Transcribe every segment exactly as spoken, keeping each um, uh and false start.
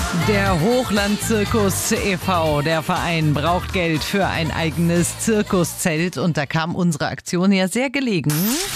Der Hochland-Zirkus e V, der Verein, braucht Geld für ein eigenes Zirkuszelt und da kam unsere Aktion ja sehr gelegen.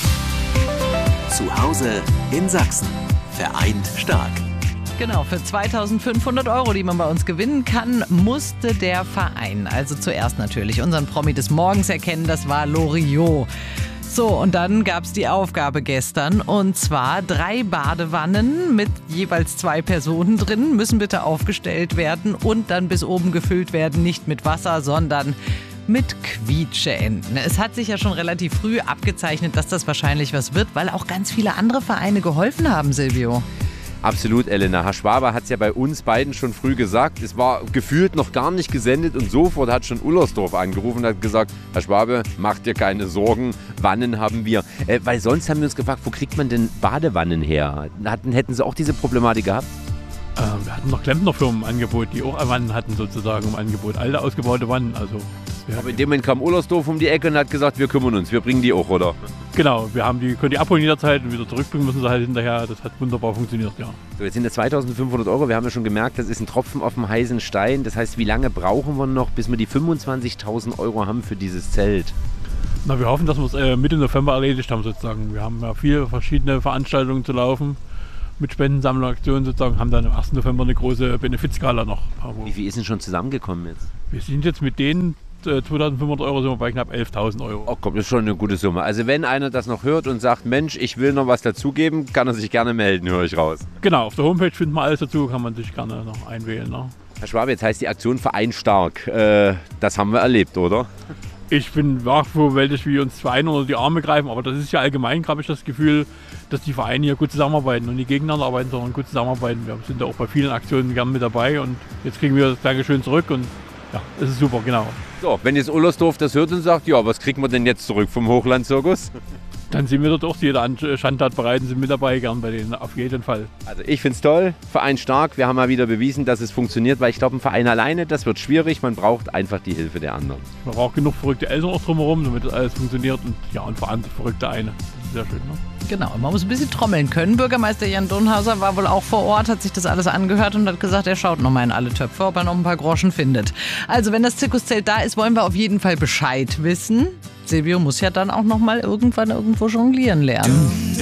Zu Hause in Sachsen. Vereint stark. Genau, für zweitausendfünfhundert Euro, die man bei uns gewinnen kann, musste der Verein, also zuerst natürlich unseren Promi des Morgens erkennen, das war Loriot. So, und dann gab es die Aufgabe gestern, und zwar drei Badewannen mit jeweils zwei Personen drin, müssen bitte aufgestellt werden und dann bis oben gefüllt werden, nicht mit Wasser, sondern mit Quietscheenten. Es hat sich ja schon relativ früh abgezeichnet, dass das wahrscheinlich was wird, weil auch ganz viele andere Vereine geholfen haben, Silvio. Absolut, Elena. Herr Schwaber hat es ja bei uns beiden schon früh gesagt. Es war gefühlt noch gar nicht gesendet und sofort hat schon Ullersdorf angerufen und hat gesagt, Herr Schwabe, mach dir keine Sorgen, Wannen haben wir. Äh, weil sonst haben wir uns gefragt, wo kriegt man denn Badewannen her? Hatten, hätten Sie auch diese Problematik gehabt? Äh, wir hatten noch Klempnerfirmen im Angebot, die auch Wannen hatten sozusagen im Angebot. Alte ausgebaute Wannen. Also, aber in dem Moment kam Ullersdorf um die Ecke und hat gesagt, wir kümmern uns, wir bringen die auch, oder? Genau, wir haben die, können die abholen jederzeit und wieder zurückbringen müssen sie halt hinterher. Das hat wunderbar funktioniert, ja. So, jetzt sind das zweitausendfünfhundert Euro. Wir haben ja schon gemerkt, das ist ein Tropfen auf dem heißen Stein. Das heißt, wie lange brauchen wir noch, bis wir die fünfundzwanzigtausend Euro haben für dieses Zelt? Na, wir hoffen, dass wir es äh, Mitte November erledigt haben sozusagen. Wir haben ja viele verschiedene Veranstaltungen zu laufen mit Spendensammlungsaktionen sozusagen, haben dann am ersten November eine große Benefizgala noch. Wie viel ist denn schon zusammengekommen jetzt? Wir sind jetzt mit denen zweitausendfünfhundert Euro sind wir bei knapp elftausend Euro. Oh komm, das ist schon eine gute Summe. Also wenn einer das noch hört und sagt, Mensch, ich will noch was dazugeben, kann er sich gerne melden, höre ich raus. Genau, auf der Homepage findet man alles dazu, kann man sich gerne noch einwählen. Ne? Herr Schwabe, jetzt heißt die Aktion Verein stark. Äh, das haben wir erlebt, oder? Ich bin nachwuchswältig, wie uns Vereine unter die Arme greifen, aber das ist ja allgemein, habe ich das Gefühl, dass die Vereine hier gut zusammenarbeiten und nicht gegeneinander arbeiten, sondern gut zusammenarbeiten. Wir sind da auch bei vielen Aktionen gerne mit dabei und jetzt kriegen wir das Dankeschön zurück und ja, das ist super, genau. So, wenn jetzt Ullersdorf das hört und sagt, ja, was kriegen wir denn jetzt zurück vom Hochland-Zirkus? Dann sind wir dort auch jeder Schandtat bereit und sind mit dabei, gern bei denen, auf jeden Fall. Also ich finde es toll, Verein stark, wir haben mal wieder bewiesen, dass es funktioniert, weil ich glaube, ein Verein alleine, das wird schwierig, man braucht einfach die Hilfe der anderen. Man braucht genug verrückte Eltern auch drumherum, damit das alles funktioniert und ja, und vor allem verrückte eine. Das ist sehr schön, ne? Genau, man muss ein bisschen trommeln können. Bürgermeister Jan Donhauser war wohl auch vor Ort, hat sich das alles angehört und hat gesagt, er schaut nochmal in alle Töpfe, ob er noch ein paar Groschen findet. Also wenn das Zirkuszelt da ist, wollen wir auf jeden Fall Bescheid wissen. Silvio muss ja dann auch nochmal irgendwann irgendwo jonglieren lernen.